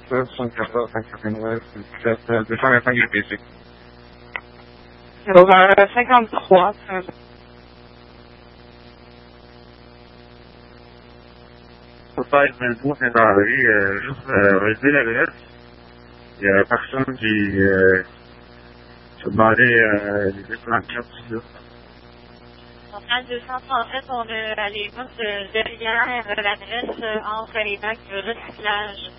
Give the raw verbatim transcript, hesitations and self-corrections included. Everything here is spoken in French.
soixante-seize, soixante-quatorze, cinq cent quatre-vingt-neuf, dix-sept, deux cent vingt-cinq U P C. Euh, cinquante-trois. Faut pas être vingt-trois, c'est dans la rue, euh, juste euh, relever l'adresse. Il y a personne qui euh, se demandait euh, les planquettes, tout ça. En deux cent trente-sept, on a les routes derrière l'adresse entre les bacs de recyclage.